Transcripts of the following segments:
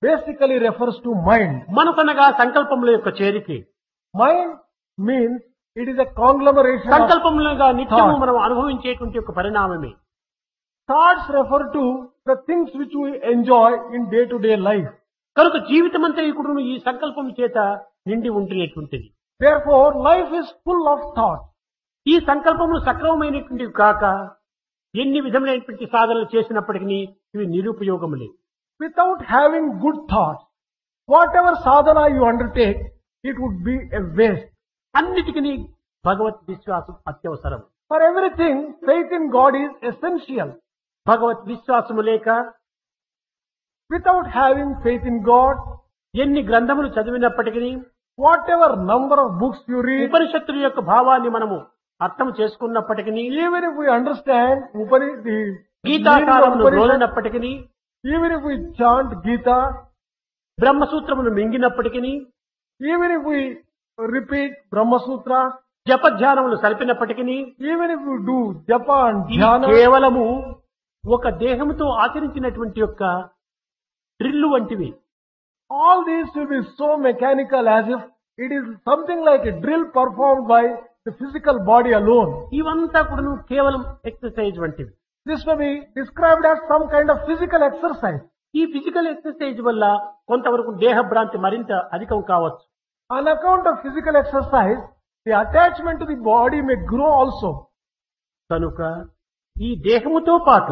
basically refers to mind. మనసనగా సంకల్పముల యొక్క చేరిక. Mind means it is a conglomeration of సంకల్పములుగా నిత్యము thoughts. మనం అనుభవించేటువంటి ఒక పరిణామమే. Thoughts refer to the things which we enjoy in day-to-day life. కనుక జీవితమంతా ఇప్పుడు ఈ సంకల్పం చేత నిండి ఉంటున్నటువంటిది. Therefore, life is full of thoughts. ఈ సంకల్పములు సక్రమమైనటువంటివి కాక ఎన్ని విధములైనటువంటి సాధనలు చేసినప్పటికీ ఇవి నిరుపయోగములే. Without having good thoughts, whatever sadhana you undertake, it would be a waste. అన్నిటికీ భగవత్ విశ్వాసం అత్యవసరం. For everything, faith in God is essential. భగవత్ విశ్వాసము లేక Without having faith in God, ఎన్ని గ్రంథములు చదివినప్పటికీ whatever number of books you read, ఉపనిషత్తుల యొక్క భావాన్ని మనము అర్థం చేసుకున్నప్పటికీ even if we understand the meaning of గీతాసారమును Upanishad, రోలినప్పటికీ even if we chant Gita, బ్రహ్మసూత్రమును మింగినప్పటికీ even if we repeat Brahma Sutra, జపధ్యానములు సలిపినప్పటికీ even if we do japa and ఇది dhyana, కేవలము ఒక దేహముతో ఆచరించినటువంటి యొక్క డ్రిల్లు వంటివి. all these will be so mechanical as if it is something like a drill performed by the physical body alone. ఇవంతా కూడా కేవలం exercise వంటివి. This may be described as some kind of physical exercise. ఈ physical exercise వల్ల కొంతవరకు దేహ భ్రాంతి మరింత అధికం కావచ్చు. On account of physical exercise, the attachment to the body may grow also. కనుక ఈ దేహముతో పాటు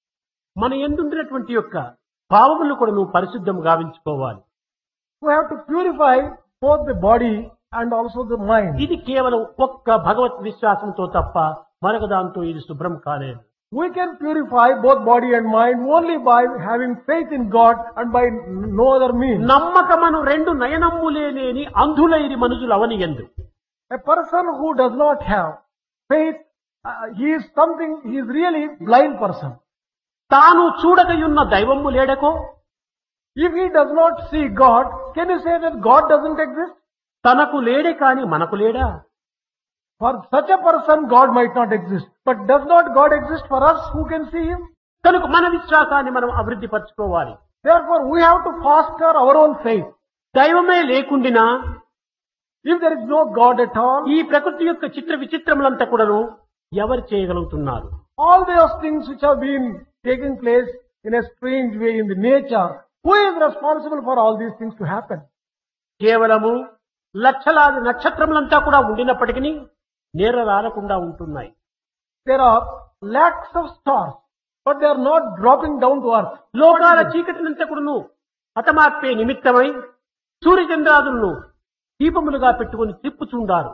మన ఎందుంటున్నటువంటి యొక్క భావములు కూడా నువ్వు పరిశుద్ధం గావించుకోవాలి. We have to purify both the body and also the mind. ఇది కేవలం ఒక్క భగవత్ విశ్వాసంతో తప్ప మరొక దాంతో ఇది శుభ్రం కాలేదు. We can purify both body and mind only by having faith in God and by no other means. నమ్మకమను రెండు నయనమ్ములే లేని అంధులైరి మనుషులు అవనియందు. A person who does not have faith, he is really blind person. తాను చూడకయున్న దైవము లేడకో, If he does not see God, can you say that God doesn't exist? తనకు లేడే కాని మనకు లేడా? For such a person, God might not exist. But does not God exist for us who can see Him? కనుక మన విశ్వాసాన్ని మనం అభివృద్ధి పరచుకోవాలి. Therefore, we have to foster our own faith. దైవమే లేకుండినా If there is no God at all, ఈ ప్రకృతి యొక్క చిత్ర విచిత్రములంతా కూడాను ఎవరు చేయగలుగుతున్నారు? all those things which have been taking place in a strange way in the nature, who is responsible for all these things to happen? కేవలము లక్షలాది నక్షత్రములంతా కూడా ఉండినప్పటికీ నేర రాలకుండా ఉంటున్నాయి. There are lakhs of stars, but they are not dropping down to earth. లోకాల చీకటినంతా కూడాను హతమార్పే నిమిత్తమై సూర్యచంద్రాదులను దీపములుగా పెట్టుకుని తిప్పుచుండారు.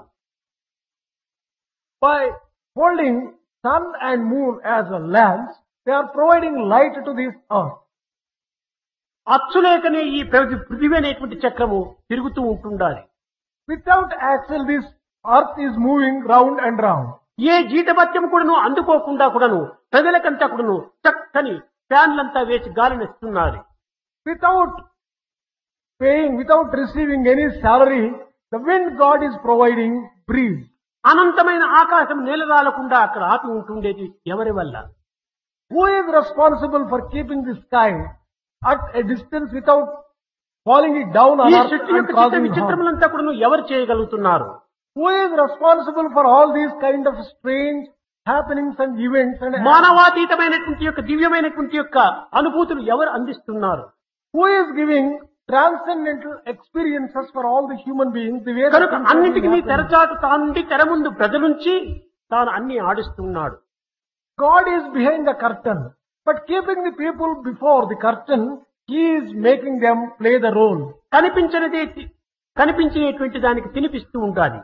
By holding sun and moon as a lamps, they are providing light to this earth. అచ్చులేకనే ఈ పృథివీ అనేటువంటి చక్రము తిరుగుతూ ఉంటుండాలి. Without axle, this earth is moving round and round. ఏ జీతభత్యం కూడాను అందుకోకుండా కూడాను ప్రజలకంతా కూడాను చక్కని ఫ్యాన్లంతా వేసి గాలినిస్తున్నారు. Without paying, without receiving any salary, the wind God is providing breeze. అనంతమైన ఆకాశం నేలరాలకుండా అక్కడ ఆపి ఉంటుండేది ఎవరి వల్ల? Who is responsible for keeping the sky at a distance without falling it down on ఈ earth సృష్టి and యొక్క చిత్ర causing harm? విచిత్రములంతా కూడాను ఎవరు చేయగలుగుతున్నారు? Who is responsible for all these kind of strange happenings and events and మానవాతీతమైనటువంటి యొక్క దివ్యమైనటువంటి యొక్క అనుభూతులు ఎవరు అందిస్తున్నారు? who is giving transcendental experiences for all the human beings? The way that కనుక things అన్నిటికీ happen. తెరచాటు తానుండి తెర ముందు ప్రజలుంచి తాను అన్ని ఆడిస్తున్నాడు. God is behind the curtain, but keeping the people before the curtain, He is making them play the role. కనిపించినటువంటి దానికి తినిపిస్తూ ఉండాలి.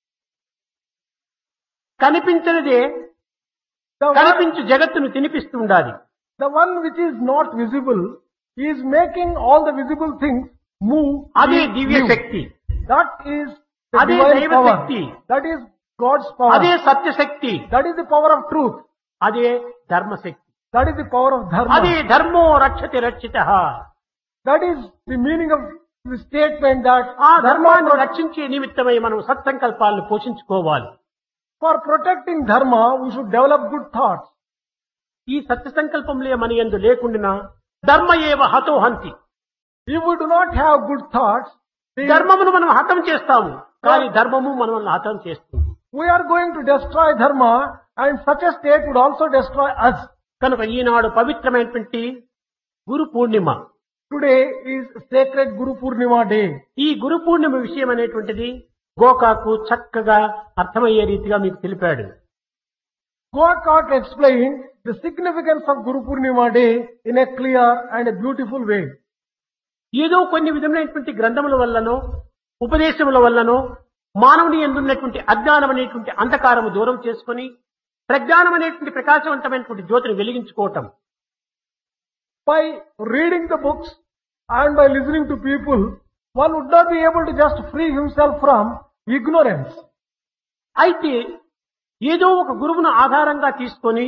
కనిపించనిదే The కనిపించు జగత్తును తినిపిస్తూ ఉండాలి. one which is not visible, He is making all the visible things move. అదే live, Divya live. Shakti, That is the అదే divine దైవ power. Shakti, That is God's power. అదే సత్యశక్తి, That is the power of truth. అదే ధర్మశక్తి, That is the power of అదే dharma. ధర్మో రక్షతి రక్షితః. That is the meaning of the statement that ఆ dharma ధర్మాన్ని రక్షించే నిమిత్తమై మనం సత్సంకల్పాలను పోషించుకోవాలి. for protecting dharma, we should develop good thoughts. ఈ సత్య సంకల్పంలే మన యందు లేకుండినా ధర్మ ఏవ హతో హంతి. If we do not have good thoughts, ధర్మమును మనం హతం చేస్తాము, కానీ ధర్మము మనల్ని హతం చేస్తుంది. we are going to destroy dharma, and such a state would also destroy us. కనుక ఈనాడు పవిత్రమైనటువంటి Guru Purnima. Today is sacred Guru Purnima day. ఈ గురు పూర్ణిమ విషయం అనేటువంటిది గోకాకు చక్కగా అర్థమయ్యే రీతిగా మీకు తెలిపాడు. Gokak explained the significance of Guru Purnima day in a clear and a beautiful way. ఏదో కొన్ని విధమైనటువంటి గ్రంథముల వల్లనో ఉపదేశముల వల్లనో మానవుని ఎందున్నటువంటి అజ్ఞానం అనేటువంటి అంధకారము దూరం చేసుకుని ప్రజ్ఞానం అనేటువంటి ప్రకాశవంతమైనటువంటి జ్యోతిని వెలిగించుకోవటం. By reading the books and by listening to people, one would not be able to just free himself from ignorance. అయితే ఏదో ఒక గురువును ఆధారంగా తీసుకొని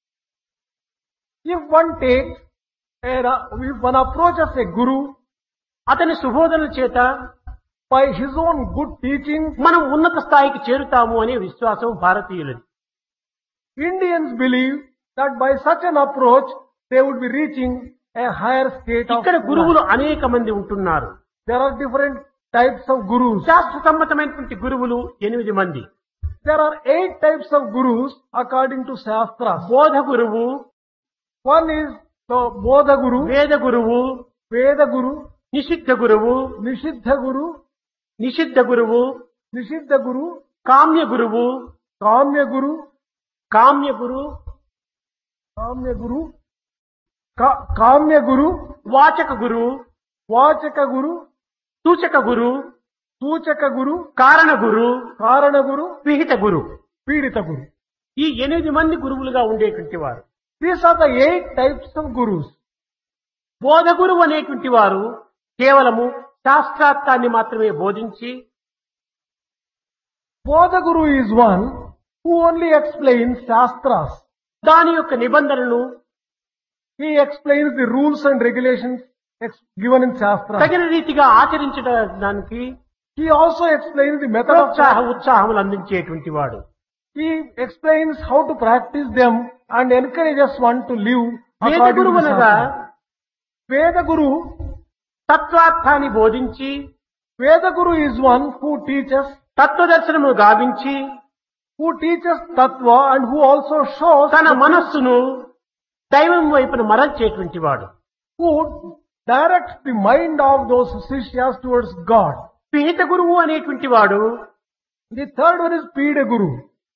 If one takes, if one approaches a guru, అతని సుబోధనల చేత by his own good teaching, మనం ఉన్నత స్థాయికి చేరుతాము అనే విశ్వాసం భారతీయులది. Indians believe that by such an approach, they would be reaching a higher state of ఇక్కడ life. గురువులు అనేక మంది ఉంటున్నారు. There are different types of gurus. శాస్త్ర సమ్మతమైనటువంటి గురువులు 8 మంది. There are 8 types of gurus according to Shastras. బోధ గురువు, One is the Bodha Guru, వేద గురువు, Veda Guru, నిషిద్ధ గురువు, Nishiddha Guru, నిషిద్ధ గురువు, Nishiddha Guru, కామ్య గురువు, Kamya Guru, కామ్య గురు, Kamya Guru, Kamya Guru, వాచక గురు, Vachaka Guru, సూచక గురు, Suchaka Guru, కారణ గురు, Karana Guru, విహిత గురు. Pidita Guru. ఈ 8 మంది గురువులుగా ఉండేటువంటి వారు. These are the 8 types of gurus. బోధ గురువు అనేటువంటి వారు కేవలము శాస్త్రార్థాన్ని మాత్రమే బోధించి Bodha Guru is one who only explains Shastras. దాని యొక్క నిబంధనలను He explains the rules and regulations given in Shastras. తగిన రీతిగా ఆచరించడానికి He also explains the method of ఉత్సాహములు అందించేటువంటి వాడు. He explains how to practice them and encourages one to live వేద according to గురువు the అనగా Shastras. Veda Guru, తత్వార్థాన్ని బోధించి Veda Guru is one who teaches తత్వదర్శనము గావించి Tattva and who also shows తన మనస్సును దైవం వైపున మరల్చేటువంటి వాడు. who directs the mind of those Sishyas towards God. పిహిత గురువు అనేటువంటి వాడు The third one is Pida Guru.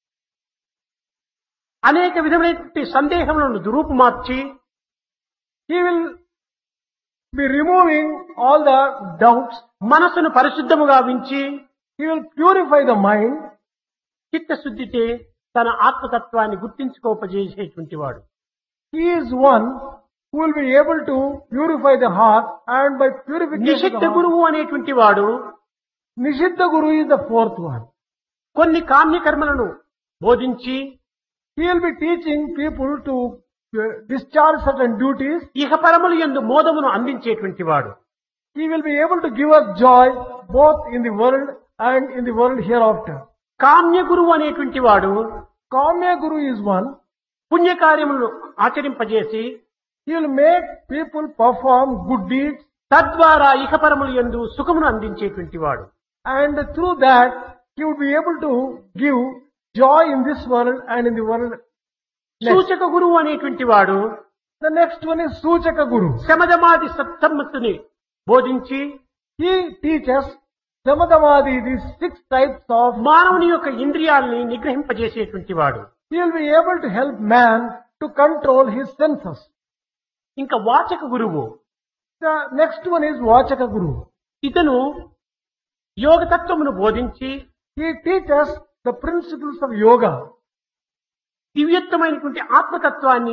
అనేక విధమైనటువంటి సందేహములను దురూపుమార్చి He will be removing all the doubts. మనస్సును పరిశుద్ధము గావించి He will purify the mind. చిత్తశుద్ధితే తన ఆత్మతత్వాన్ని గుర్తించుకోపజేసేటువంటి వాడు. He is one who will be able to purify the heart, and by purification of నిషిద్ధ the heart, గురువు అనేటువంటి వాడు Nishiddha Guru is the fourth one. కొన్ని కామ్యకర్మలను బోధించి He will be teaching people to discharge certain duties. ఇహపరములు యందు మోదమును అందించేటువంటి వాడు. He will be able to give us joy both in the world and in the world hereafter. కామ్య గురువు అనేటువంటి వాడు Kamya Guru is one. పుణ్యకార్యములను ఆచరింపజేసి He will make people perform good deeds, తద్వారా ఇహపరములు యందు సుఖమును అందించేటువంటి వాడు. and through that he would be able to give joy in this world and in the world next. సూచక గురువు అనేటువంటి వాడు The next one is Suchaka Guru. శమదమాది సత్సమ్మతిని బోధించి He teaches Samadhamadi, these 6 types of. మానవుని యొక్క ఇంద్రియాలని నిగ్రహింపజేసేటువంటి వాడు. He will be able to help man to control his senses. ఇంకా వాచక గురువు The next one is Vachaka Guru. ఇతను యోగతత్వమును బోధించి He teaches the principles of yoga. దివ్యత్వమైనటువంటి ఆత్మతత్వాన్ని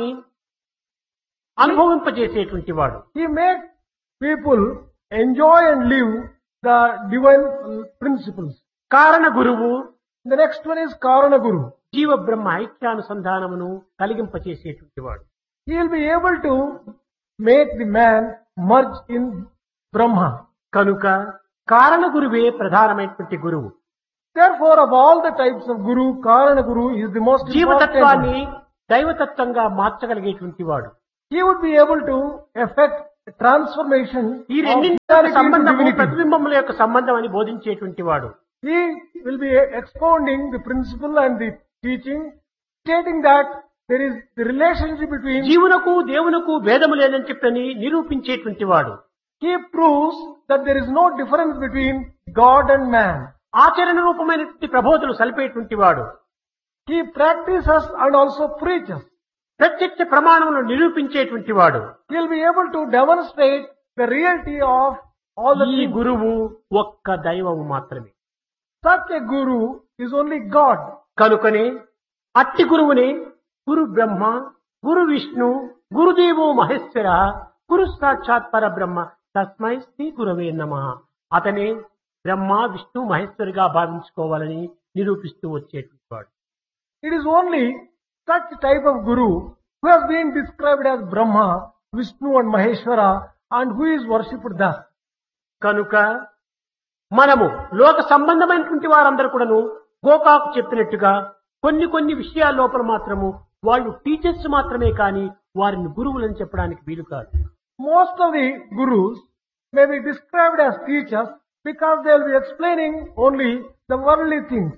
అనుభవింపజేసేటువంటి వాడు. He makes people enjoy and live the divine principles. కారణ గురువు The next one is Karana Guru. జీవ బ్రహ్మ ఐక్యానుసంధానమును కలిగింపచేసేటువంటి వాడు. He will be able to make the man merge in Brahma. కనుక కారణ గురువే ప్రధానమైనటువంటి గురువు. Therefore, of all the types of Guru, Karana Guru is the most important జీవతత్వాన్ని one. దైవతత్వంగా మార్చగలిగేటువంటి వాడు. He would be able to affect transformation ఈ of రెండింటి humanity into సంబంధము divinity. ప్రతిబింబముల యొక్క సంబంధం అని బోధించేటువంటి వాడు. He will be expounding the principle and the teaching, stating that there is the relationship between. జీవునకు దేవునకు భేదము లేదని చెప్పని నిరూపించేటువంటి వాడు. He proves that there is no difference between God and man. ఆచరణ రూపమైనటువంటి ప్రబోధనలు సలిపేటువంటి వాడు. He practices and also preaches. ప్రత్యక్ష ప్రమాణములను నిరూపించేటువంటి వాడు. He will be able to demonstrate the reality of all the ఈ things. గురువు ఒక్క దైవము మాత్రమే. Such a guru is only God. కనుకనే అట్టి గురువునే గురు బ్రహ్మ, గురు విష్ణు, గురుదేవో మహేశ్వర, గురు సాక్షాత్ పరబ్రహ్మ తస్మై శ్రీ గురవే నమః. అతనే బ్రహ్మ విష్ణు మహేశ్వరిగా భావించుకోవాలని నిరూపిస్తూ వచ్చేటువంటి వాడు. It is only such type of guru who has been described as Brahma, Vishnu and Maheshwara and who is worshipped thus. కనుక మనము లోక సంబంధమైనటువంటి వారందరూ కూడాను గోకాకు చెప్పినట్టుగా కొన్ని విషయాల లోపల మాత్రము వాళ్ళు టీచర్స్ మాత్రమే కానీ వారిని గురువులని చెప్పడానికి వీలు కాదు. Most of the gurus may be described as teachers because they will be explaining only the worldly things.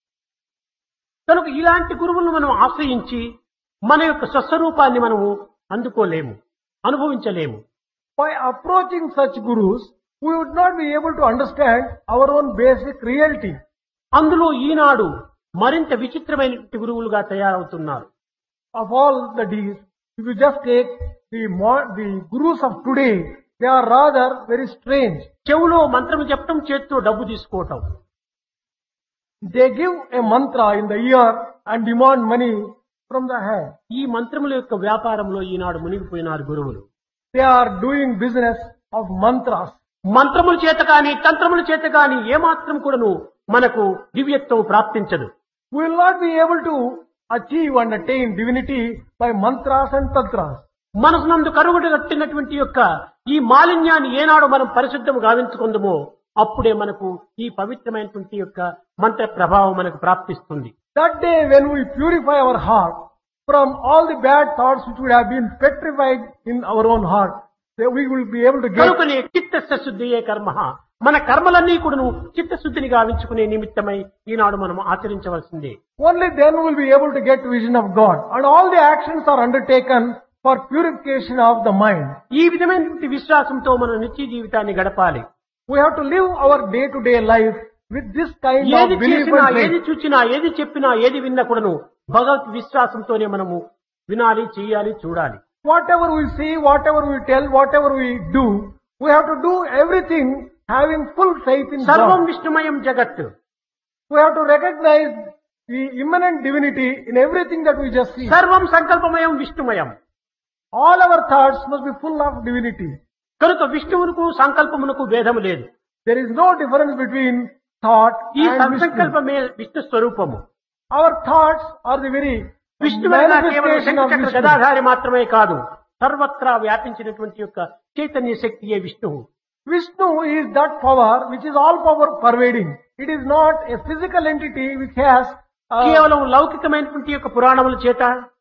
కనుక ఇలాంటి గురువులను మనం ఆశ్రయించి మన యొక్క స్వస్వరూపాన్ని మనము అందుకోలేము, అనుభవించలేము. By approaching such gurus, we would not be able to understand our own basic reality. అందులో ఈనాడు మరింత విచిత్రమైనటువంటి గురువులుగా తయారవుతున్నారు. Of all the deeds, if you just take the gurus of today, they are rather very strange. చెవులో మంత్రము చెప్పడం, చేత్తో డబ్బు తీసుకోవటం. They give a mantra in the ear and demand money from the hand. ఈ మంత్రముల యొక్క వ్యాపారంలో ఈనాడు మునిగిపోయినారు గురువులు. They are doing business of mantras. మంత్రముల చేత కానీ తంత్రముల చేత కానీ ఏమాత్రం కూడాను మనకు దివ్యత్వం ప్రాప్తించదు. We will not be able to achieve and attain divinity by mantras and tantras. మనసునందు కరుగుడు కట్టినటువంటి యొక్క ఈ మాలిన్యాన్ని ఏనాడు మనం పరిశుద్ధము గావించుకుందామో అప్పుడే మనకు ఈ పవిత్రమైనటువంటి యొక్క మంత్ర ప్రభావం మనకు ప్రాప్తిస్తుంది. That day when we purify our heart from all the bad thoughts which would have been petrified in our own heart, then we will be able to get. కనుకనే చిత్తస్య శుద్ధియే కర్మ. మన కర్మలన్నీ కూడాను చిత్తశుద్ధిని గావించుకునే నిమిత్తమై ఈనాడు మనం ఆచరించవలసిందే. Only then we will be able to get vision of God. And all the actions are undertaken for purification of the mind. ఈ విధమైనటువంటి విశ్వాసంతో మన నిత్య జీవితాన్ని గడపాలి. We have to live our day-to-day life with this kind ఏది of belief చేసినా, and ఏది faith. చూచినా, ఏది చెప్పినా, ఏది విన్నా కూడాను భగవత్ విశ్వాసంతోనే మనము వినాలి, చేయాలి, చూడాలి. Whatever we see, whatever we tell, whatever we do, we have to do everything having full faith in సర్వం God. విష్ణుమయం జగత్. We have to recognize the immanent divinity in everything that we just see. సర్వం సంకల్పమయం విష్ణుమయం. All our thoughts must be full of divinity. కనుక విష్ణువునకు సంకల్పమునకు భేదము లేదు. There is no difference between thought ఈ and Vishnu. సంకల్పమే విష్ణు స్వరూపము. Our thoughts are the very విష్ణువైనా కేవలం manifestation of శంఖచక్ర Vishnu. గదాధారి మాత్రమే కాదు, సర్వత్రా వ్యాపించినటువంటి యొక్క చైతన్య శక్తియే విష్ణువు. Vishnu is that power which is all power pervading. It is not a physical entity which has కేవలం లౌకికమైనటువంటి యొక్క పురాణముల చేత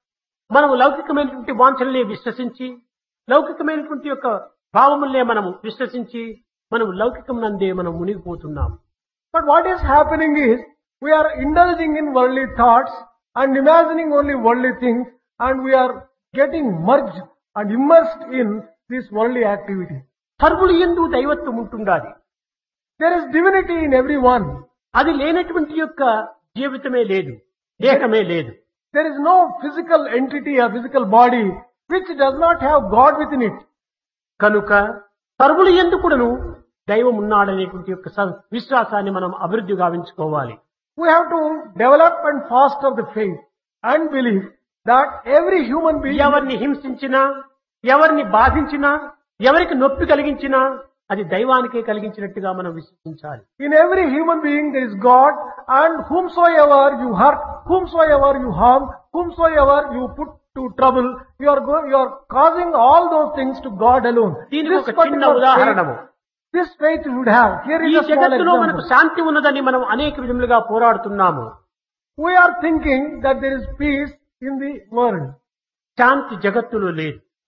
మనము లౌకికమైనటువంటి వాంఛల్ని విశ్వసించి, లౌకికమైనటువంటి యొక్క భావములనే మనము విశ్వసించి మనం లౌకికం నందే మనం మునిగిపోతున్నాం. But what is happening is we are indulging in worldly thoughts and imagining only worldly things, and we are getting merged and immersed in this worldly activity. సర్వులు యందు దైవత్వం ఉంటుండాలి. There is divinity in everyone. అది లేనటువంటి యొక్క జీవితమే లేదు, దేహమే లేదు. There is no physical entity or physical body which does not have God within it. కనుక సర్వులు యందు కూడాను దైవం ఉన్నాడనేటువంటి యొక్క విశ్వాసాన్ని మనం అభివృద్ధి గావించుకోవాలి. We have to develop and foster the faith and belief that every human being, ఎవరిని హింసించినా, ఎవరిని బాధించినా, ఎవరికి నొప్పి కలిగించినా అది దైవానికే కలిగించినట్టుగా మనం విశ్వసించాలి. in every human being there is God, and whomsoever you hurt, whomsoever you harm, whomsoever you put to trouble, you are causing all those things to God alone. దీనికి ఒక చిన్న particular ఉదాహరణము. this faith you would have. Here ఈ is a small జగత్తులో మనకు example. శాంతి ఉన్నదని మనం అనేక విధములుగా పోరాడుతున్నాము. We are thinking that there is peace in the world. శాంతి జగత్తులో లేదు.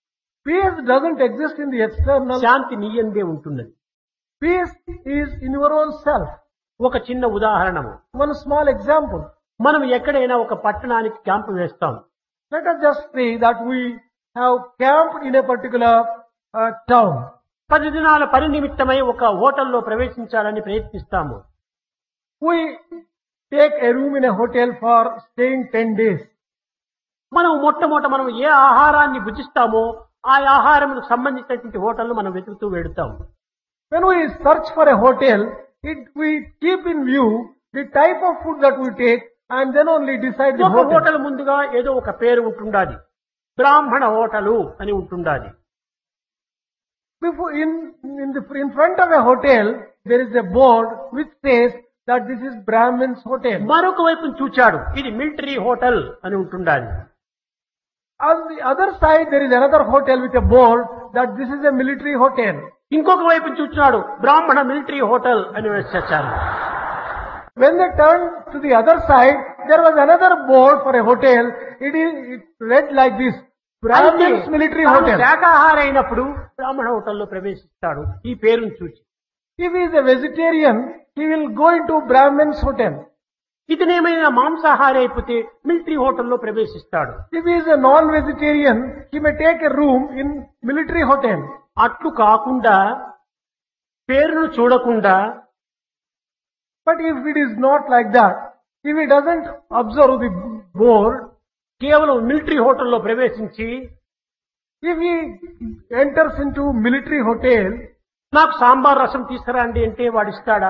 Peace doesn't exist in the external. శాంతి నీ యందే ఉంటున్నది. Peace is in your own self. ఒక చిన్న ఉదాహరణము. One small example. మనం ఎక్కడైనా ఒక పట్టణానికి క్యాంపు వేస్తాం. Let us just say that we have camped in a particular town. 10 దినాల పని నిమిత్తమై ఒక హోటల్లో ప్రవేశించాలని ప్రయత్నిస్తాము. We take a room in a hotel for staying 10 days. మనం మొట్టమొదట మనం ఏ ఆహారాన్ని భుజిస్తామో ఆ ఆహారంకు సంబంధించినటువంటి హోటల్ను మనం వెతుకుతూ వెడుతాం. When we search for a hotel, we keep in view the type of food that we take and then only decide the ఒక hotel. Hotel ముందుగా ఏదో ఒక పేరు ఉంటుండాలి. బ్రాహ్మణ హోటలు అని ఉంటుండాలి. Before, in front of a hotel, there is a board which says that this is Brahmin's hotel. మరొక వైపు చూచాడు, ఇది మిలిటరీ హోటల్ అని ఉంటుండాలి. On the other side, there is another hotel with a board that this is a military hotel. ఇంకొక వైపు చూచాడు, బ్రాహ్మణ మిలిటరీ హోటల్ అని వచ్చారు. When they turned to the other side, there was another board for a hotel. It read like this: Brahmin's military hotel. శాకాహార అయినప్పుడు బ్రాహ్మణ హోటల్లో ప్రవేశిస్తాడు ఈ పేరును చూచి. If he is a vegetarian, he will go into Brahmin's hotel. ఇతనేమైనా మాంసాహారి అయిపోతే military హోటల్లో ప్రవేశిస్తాడు. If he is a non-vegetarian, he may take a room in military hotel. అట్లు కాకుండా పేరును చూడకుండా, But if it is not like that, if he doesn't observe the board, కేవలం military హోటల్లో ప్రవేశించి if he enters into military hotel, నాకు సాంబార్ రసం తీసుకురండి అంటే వాడిస్తాడా?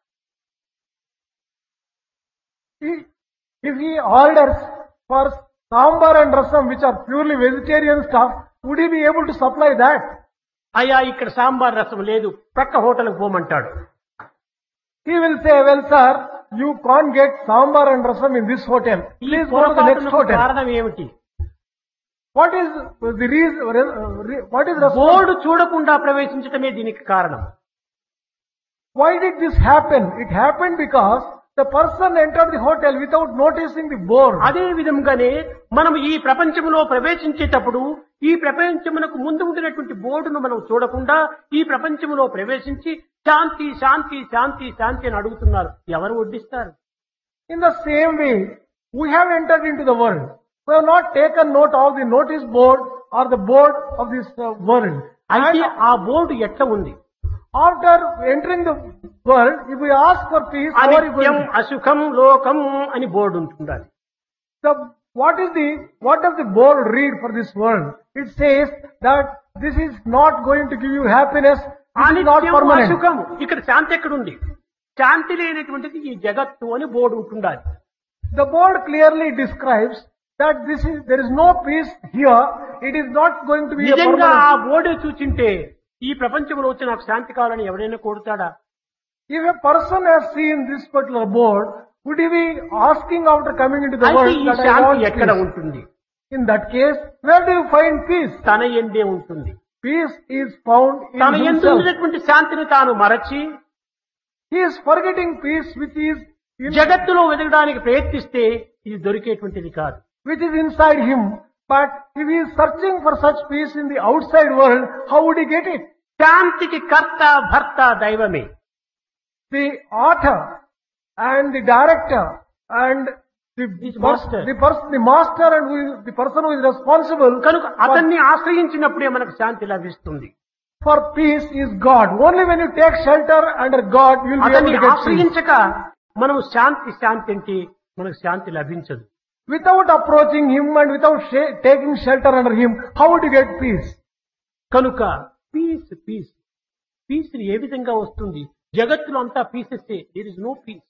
if he orders for sambar and rasam, which are purely vegetarian stuff, would he be able to supply that? అయ్యా ఇక్కడ సాంబార్ రసం లేదు, ప్రక్క హోటల్కి పోమంటాడు. He will say, well sir, you can't get sambar and rasam in this hotel. ఈ Please go to the next పొరపాటునకు hotel. కారణం ఏమిటి? What is the reason? What is the board చూడకుండా ప్రవేశించటమే దీనికి కారణం. Why did this happen? It happened because the person entered the hotel without noticing the board. అదే విధంగానే మనం ఈ ప్రపంచంలో ప్రవేశించేటప్పుడు ఈ ప్రపంచమునకు ముందు ఉండినటువంటి బోర్డును మనం చూడకుండా ఈ ప్రపంచంలో ప్రవేశించి శాంతి శాంతి శాంతి శాంతి అని అడుగుతున్నారు. ఎవరు వడ్డిస్తారు? In the same way, we have entered into the world. We have not taken note of the notice board or the board of this world. అయితే And ఆ బోర్డు ఎట్లా ఉంది? after entering the world, if we ask for peace, how are you అనిత్యం going to? అసుఖం లోకం అని board ఉంటుండాలి. What does the board read for this world? It says that this is not going to give you happiness. This is not అనిత్యం permanent. అసుఖం. ఇక్కడ శాంతి ఎక్కడుంది? శాంతి లేనటువంటిది ఈ జగత్తు అని board ఉంటుండాలి. The board clearly describes that there is no peace here. It is not going to be a నిజంగా ఆ permanent. Board చూచింటే ఈ ప్రపంచంలో వచ్చి నాకు శాంతి కావాలని ఎవరైనా కోరుతాడా? If a person has seen this particular board, would he be asking after coming into the అయితే world ఈ that I శాంతి want ఎక్కడ peace? ఉంటుంది? In that case, where do you find peace? తన ఎందే ఉంటుంది. Peace is found in తన ఎందు himself. ఉన్నటువంటి శాంతిని తాను మరచి He is forgetting peace which is జగత్తులో వెతకడానికి ప్రయత్నిస్తే ఇది దొరికేటువంటిది కాదు. which is inside him. But if he is searching for such peace in the outside world, how would he get it? శాంతికి కర్త భర్త దైవమే. The author and the director and His master. the master and the person who is responsible కనుక అతన్ని ఆశ్రయించినప్పుడే మనకు శాంతి లభిస్తుంది. for peace is God. Only when you take shelter under God, you will be able అతన్ని to get peace. ఆశ్రయించక మనం శాంతి శాంతి అంటే మనకు శాంతి లభించదు. Without approaching him and without taking shelter under him, how would you get peace? కనుక piece piece piece ఏ విధంగా వస్తుంది? జగత్తులో అంతా pieces. There is no piece.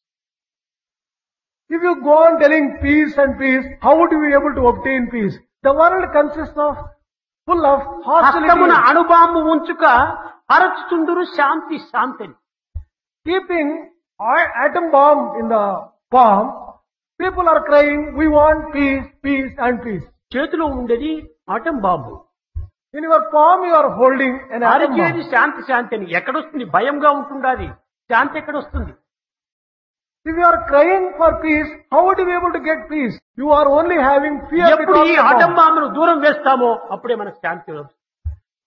If you go on telling peace and peace, how would you be able to obtain peace? The world consists of full of హస్తమున hostility. అణుబాంబు ఉంచుక అరచుచుండురు శాంతి శాంతిని. Keeping atom bomb in the palm, people are crying, we want peace, peace and peace. చేతిలో ఉండేది atom bomb. In your palm you are holding an atom అరిచేది bomb. శాంతి శాంతి అని. ఎక్కడొస్తుంది? భయంగా ఉంటుండాలి. శాంతి ఎక్కడొస్తుంది? If you are crying for peace, how would you be able to get peace? You are only having fear ఎప్పుడు because ఈ of atom bomb. బాంబును దూరం వేస్తామో అప్పుడే మనకు శాంతి వస్తుంది.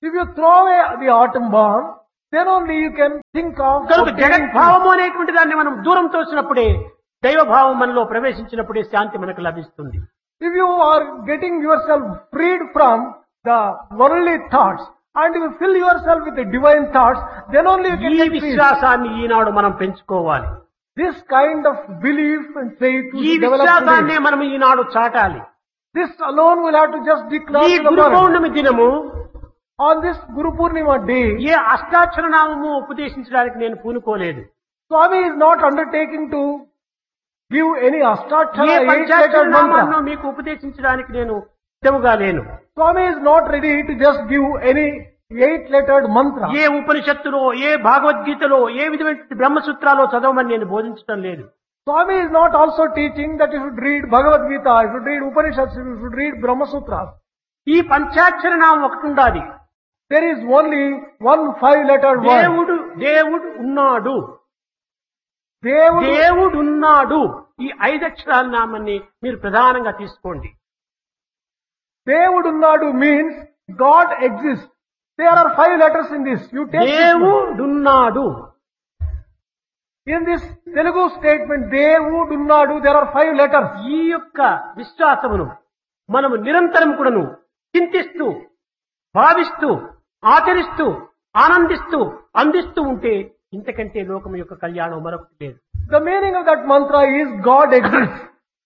If you throw away the atom bomb, then only you can think of కనుక obtaining జగద్భావము అనేటువంటి దాన్ని మనం దూరం తోసినప్పుడే దైవభావం మనలో ప్రవేశించినప్పుడే శాంతి మనకు లభిస్తుంది. If you are getting yourself freed from the worldly thoughts and you fill yourself with the divine thoughts, then only you ఈ can get peace. విశ్వాసాన్ని ఈనాడు మనం పెంచుకోవాలి. This kind of belief and faith ఈ will develop విశ్వాసాన్ని today. మనం ఈనాడు చాటాలి. This alone will have to just declare ఈ to the Guru world. పౌర్ణమి దినము On this Guru Purnima day, ఏ అష్టాక్షర నామము ఉపదేశించడానికి నేను పూనుకోలేదు. Swami is not undertaking to give any A Ashtachara పంచాక్షర 8-lettered నామాన్ని mantra. మీకు ఉపదేశించడానికి నేను సిద్ధముగా లేను. Swami is not ready to just give any 8-lettered mantra. ఏ ఉపనిషత్తులో ఏ భగవద్గీతలో ఏ విధమైన బ్రహ్మసూత్రాలో చదవమని నేను బోధించడం లేదు. Swami is not also teaching that you should read Bhagavad Gita, you should read Upanishads, you should read Brahma Sutras. ఈ పంచాక్షర నామం ఒకటి ఉండాలి. There is only one 5-lettered word. దేవుడు ఉన్నాడు. Devudu. దేవుడు ఉన్నాడు. ఈ 5 అక్షరాల నామాన్ని మీరు ప్రధానంగా తీసుకోండి. Devudunnadu means God exists. There are 5 letters in this. You take this one. దేవుడున్నాడు. In this Telugu statement, Devudunnadu, there are 5 letters. ఈ యొక్క విశ్వాసమును మనము నిరంతరం కూడాను చింతిస్తూ భావిస్తూ ఆచరిస్తూ ఆనందిస్తూ అందిస్తూ ఉంటే ఇంతకంటే లోకం యొక్క కళ్యాణం మరొకటి లేదు. The meaning of that mantra is God exists.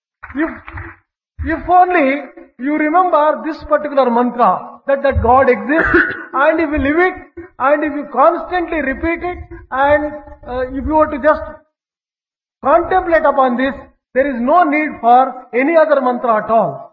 If only you remember this particular mantra, that God exists, and if you live it, and if you constantly repeat it, and if you were to just contemplate upon this, there is no need for any other mantra at all.